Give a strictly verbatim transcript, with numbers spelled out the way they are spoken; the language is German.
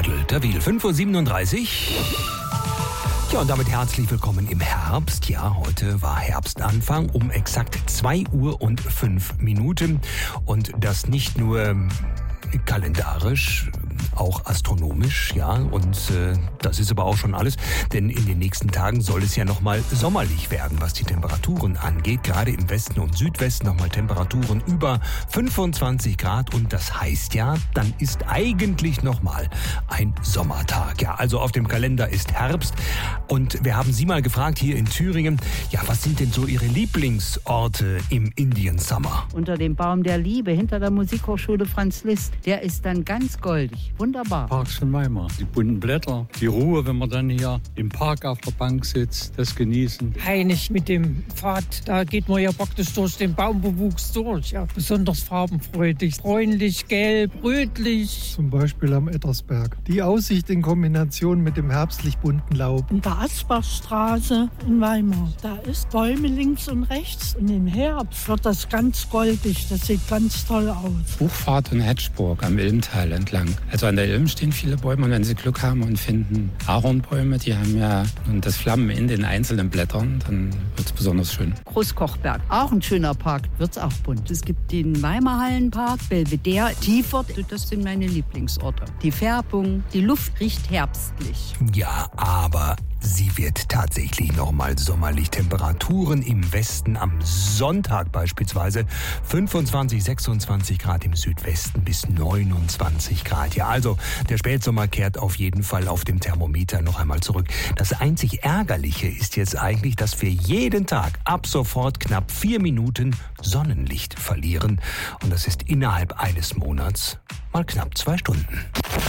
Viertel Tawil, fünf Uhr siebenunddreißig. Ja, und damit herzlich willkommen im Herbst. Ja, heute war Herbstanfang um exakt zwei Uhr und fünf Minuten. Und das nicht nur kalendarisch, auch astronomisch, ja, und äh, das ist aber auch schon alles, denn in den nächsten Tagen soll es ja nochmal sommerlich werden, was die Temperaturen angeht, gerade im Westen und Südwesten nochmal Temperaturen über fünfundzwanzig Grad und das heißt ja, dann ist eigentlich nochmal ein Sommertag, ja, also auf dem Kalender ist Herbst und wir haben Sie mal gefragt hier in Thüringen, ja, was sind denn so Ihre Lieblingsorte im Indian Summer? Unter dem Baum der Liebe, hinter der Musikhochschule Franz Liszt, der ist dann ganz goldig. Wunderbar. Parks von Weimar. Die bunten Blätter, die Ruhe, wenn man dann hier im Park auf der Bank sitzt, das genießen. Heinig mit dem Pfad, da geht man ja praktisch durch den Baumbewuchs durch. Ja. Besonders farbenfreudig, bräunlich, gelb, rötlich. Zum Beispiel am Ettersberg. Die Aussicht in Kombination mit dem herbstlich bunten Laub. In der Asbachstraße in Weimar. Da ist Bäume links und rechts. Und im Herbst wird das ganz goldig. Das sieht ganz toll aus. Buchfahrt in Hedgeburg am Ilmtal entlang. Also an der Ilm stehen viele Bäume und wenn Sie Glück haben und finden Ahornbäume, die haben ja das Flammen in den einzelnen Blättern, dann wird es besonders schön. Großkochberg, auch ein schöner Park, wird's auch bunt. Es gibt den Weimarhallenpark, Belvedere, Tiefert, das sind meine Lieblingsorte. Die Färbung, die Luft riecht herbstlich. Ja, aber sie wird tatsächlich nochmal sommerlich. Temperaturen im Westen am Sonntag beispielsweise fünfundzwanzig, sechsundzwanzig Grad, im Südwesten bis neunundzwanzig Grad. Ja, also der Spätsommer kehrt auf jeden Fall auf dem Thermometer noch einmal zurück. Das einzig Ärgerliche ist jetzt eigentlich, dass wir jeden Tag ab sofort knapp vier Minuten Sonnenlicht verlieren. Und das ist innerhalb eines Monats mal knapp zwei Stunden.